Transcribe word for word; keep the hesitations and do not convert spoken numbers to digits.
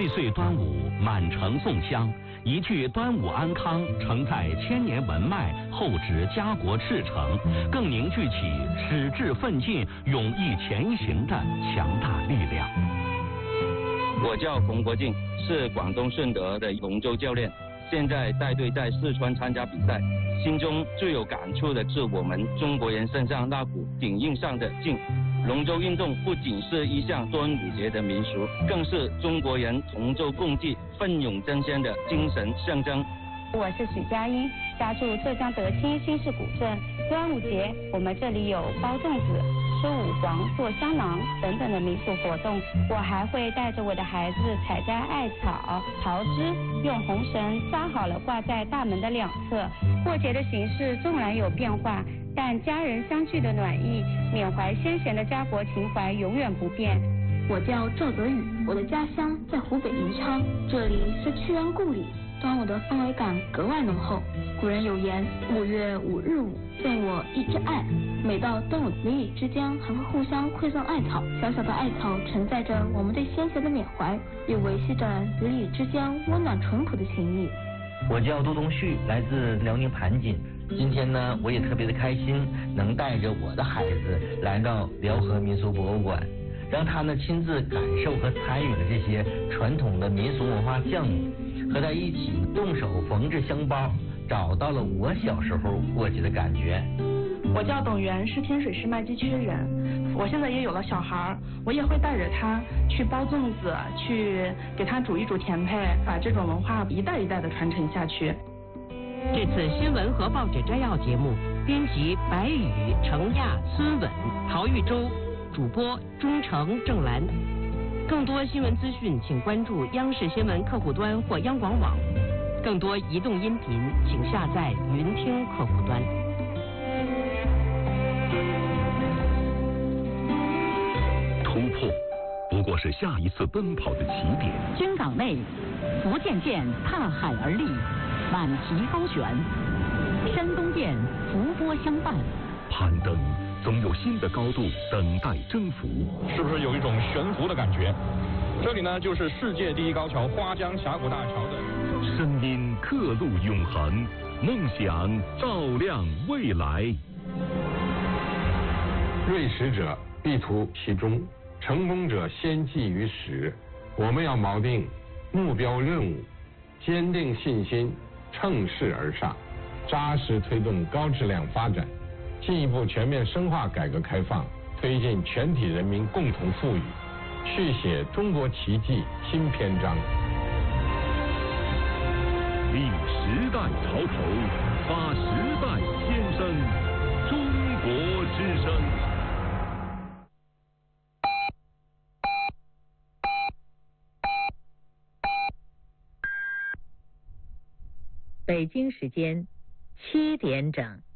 岁岁端午，满城送香。一句端午安康，承载千年文脉，厚植家国赤诚，更凝聚起矢志奋进、勇毅前行的强大力量。 我叫洪国敬，是广东顺德的龙舟教练，现在带队在四川参加比赛。心中最有感触的是我们中国人身上那股顶硬上的劲。龙舟运动不仅是一项端午节的民俗，更是中国人同舟共济、奋勇争先的精神象征。 我是许佳音，家住浙江德清新市古镇。端午节，我们这里有包粽子、吃五黄、做香囊等等的民俗活动。我还会带着我的孩子采摘艾草、桃枝，用红绳扎好了挂在大门的两侧。过节的形式纵然有变化，但家人相聚的暖意、缅怀先贤的家国情怀永远不变。 我叫赵泽宇，我的家乡在湖北宜昌，这里是屈原故里。端午的氛围感格外浓厚。古人有言，五月五日午，赠我一枝艾。每到端午，邻里之间还会互相馈赠艾草。小小的艾草承载着我们对先贤的缅怀，也维系着邻里之间温暖淳朴的情谊。 我叫杜东旭，来自辽宁盘锦。今天呢，我也特别的开心，能带着我的孩子来到辽河民俗博物馆，让他呢亲自感受和参与了这些传统的民俗文化项目，和他一起动手缝制香包，找到了我小时候过节的感觉。 我叫董源，是天水市麦积区的人。我现在也有了小孩，我也会带着他去包粽子，去给他煮一煮甜配，把这种文化一代一代的传承下去。 这次新闻和报纸摘要节目，编辑白宇、程亚、孙稳、陶玉洲，主播钟诚、郑兰。更多新闻资讯，请关注央视新闻客户端或央广网。更多移动音频，请下载云听客户端。 突破不过是下一次奔跑的起点。 军港内，福建舰踏海而立，满旗高悬；山东舰伏波相伴。 攀登总有新的高度等待征服， 是不是有一种悬浮的感觉？这里呢，就是世界第一高桥花江峡谷大桥的声音，刻录永恒，梦想照亮未来。 锐识者必图其中，成功者先记于始。我们要锚定目标任务，坚定信心，乘势而上，扎实推动高质量发展，进一步全面深化改革开放，推进全体人民共同富裕，续写中国奇迹新篇章。 立时代潮头，发时代先声，中国之声。 北京时间七点整。